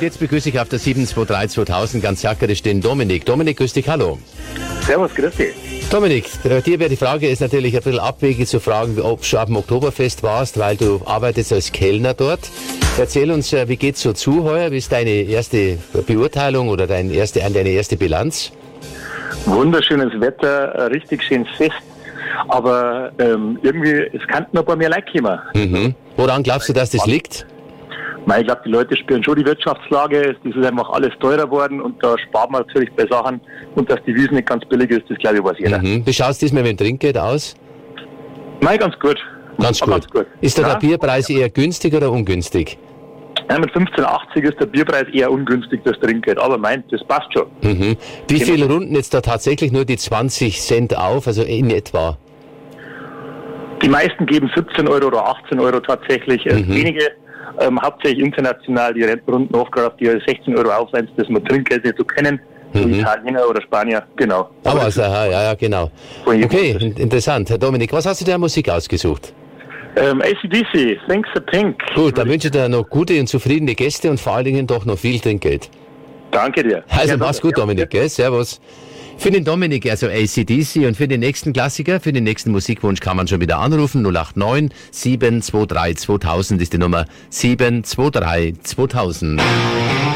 jetzt begrüße ich auf der 723-2000 ganz jackerisch den Dominik. Dominik, grüß dich, hallo. Servus, grüß dich. Dominik, dir wäre die Frage, ist natürlich ein bisschen abwegig zu fragen, ob du schon auf dem Oktoberfest warst, weil du arbeitest als Kellner dort. Erzähl uns, wie geht's so zu heuer? Wie ist deine erste Beurteilung oder deine erste Bilanz? Wunderschönes Wetter, richtig schönes Fest. Aber irgendwie, es kann noch ein paar mehr Leute kommen. Mhm. Woran glaubst du, dass das liegt? Ich glaube, die Leute spüren schon die Wirtschaftslage. Es ist einfach alles teurer worden und da spart man natürlich bei Sachen. Und dass die Wiesn nicht ganz billig ist, das glaube ich weiß jeder. Mhm. Wie schaut es diesmal mit dem Trinkgeld aus? Ganz gut. Ganz gut. Ist da der Bierpreis eher günstig oder ungünstig? Ja, mit 15,80 ist der Bierpreis eher ungünstig, das Trinkgeld. Aber das passt schon. Mhm. Wie viele runden jetzt da tatsächlich nur die 20 Cent auf, also in etwa? Die meisten geben 17 Euro oder 18 Euro tatsächlich. Wenige, hauptsächlich international, die runden oft gerade auf die 16 Euro auf, wenn das man Trinkgeld nicht so kennen. So Italiener oder Spanier, genau. Aber also, ja, genau. Okay, interessant. Herr Dominik, was hast du der Musik ausgesucht? AC/DC, Thanks a Pink. Gut, dann wünsche ich dir noch gute und zufriedene Gäste und vor allen Dingen doch noch viel Trinkgeld. Danke dir. Also mach's gut, Dominik, gell? Servus. Für den Dominik, also AC/DC, und für den nächsten Klassiker, für den nächsten Musikwunsch kann man schon wieder anrufen. 089 723 2000 ist die Nummer 723 2000.